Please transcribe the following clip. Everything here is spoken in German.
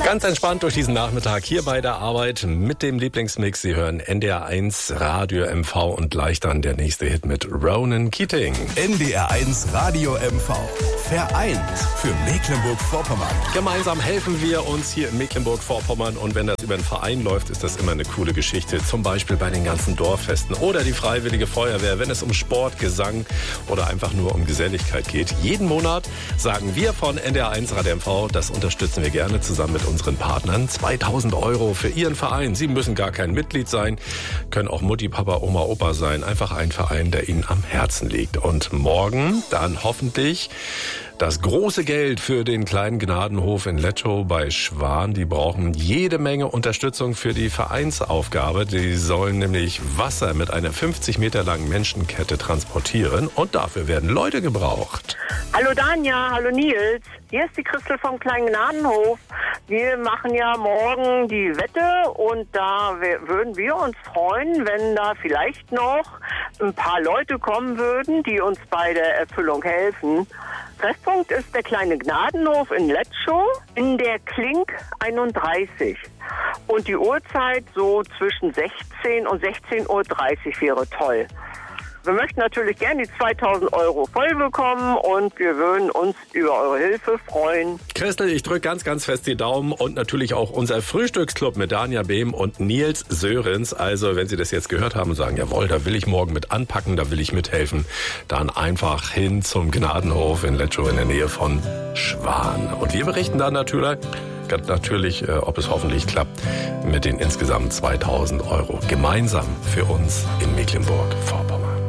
Ganz entspannt durch diesen Nachmittag hier bei der Arbeit mit dem Lieblingsmix. Sie hören NDR 1 Radio MV und gleich dann der nächste Hit mit Ronan Keating. NDR 1 Radio MV. Vereint für Mecklenburg-Vorpommern. Gemeinsam helfen wir uns hier in Mecklenburg-Vorpommern und wenn das über einen Verein läuft, ist das immer eine coole Geschichte. Zum Beispiel bei den ganzen Dorffesten oder die Freiwillige Feuerwehr, wenn es um Sport, Gesang oder einfach nur um Geselligkeit geht. Jeden Monat sagen wir von NDR 1 Radio MV, das unterstützen wir gerne zusammen mit unseren Partnern. 2.000 € für Ihren Verein. Sie müssen gar kein Mitglied sein, können auch Mutti, Papa, Oma, Opa sein. Einfach ein Verein, der Ihnen am Herzen liegt. Und morgen dann hoffentlich das große Geld für den kleinen Gnadenhof in Letschow bei Schwan. Die brauchen jede Menge Unterstützung für die Vereinsaufgabe. Die sollen nämlich Wasser mit einer 50 Meter langen Menschenkette transportieren und dafür werden Leute gebraucht. Hallo Danja, hallo Nils. Hier ist die Christel vom kleinen Gnadenhof. Wir machen ja morgen die Wette und da würden wir uns freuen, wenn da vielleicht noch ein paar Leute kommen würden, die uns bei der Erfüllung helfen. Treffpunkt ist der kleine Gnadenhof in Letschow in der Klink 31. Und die Uhrzeit so zwischen 16 und 16.30 Uhr wäre toll. Wir möchten natürlich gerne die 2.000 € voll bekommen und wir würden uns über eure Hilfe freuen. Christel, ich drücke ganz, ganz fest die Daumen und natürlich auch unser Frühstücksclub mit Danja Behm und Nils Sörenz. Also wenn Sie das jetzt gehört haben und sagen, jawohl, da will ich morgen mit anpacken, da will ich mithelfen, dann einfach hin zum Gnadenhof in Letschow in der Nähe von Schwan. Und wir berichten dann natürlich, ob es hoffentlich klappt, mit den insgesamt 2.000 € gemeinsam für uns in Mecklenburg-Vorpommern.